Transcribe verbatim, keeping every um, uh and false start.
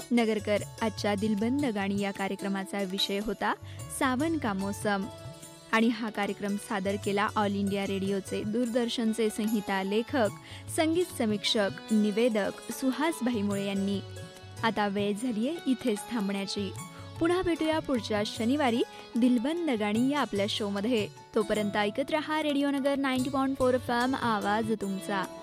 नगरकर आजच्या दिलबंद गाणी या कार्यक्रमाचा विषय होता सावन का मौसम. आणि हा कार्यक्रम सादर केला ऑल इंडिया रेडिओचे दूरदर्शनचे संहिता लेखक, संगीत समीक्षक, निवेदक सुहास भाईमुळे यांनी. आता वेळ झालीये इथेच थांबण्याची. पुन्हा भेटूया पुढच्या शनिवारी दिलबंद गाणी या आपल्या शोमध्ये. तोपर्यंत ऐकत रहा रेडिओ नगर ninety point four F M, आवाज तुमचा.